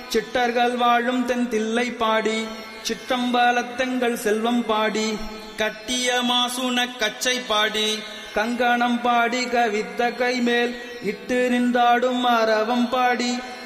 சிட்டர்கள் வாழும் தென் தில்லை பாடி சிற்றம்பலத்தங்கள் செல்வம் பாடி கட்டிய மாசுன கச்சை பாடி கங்கணம் பாடி கவித்த கைமேல் இட்டு நின்றாடும் அரவம் பாடி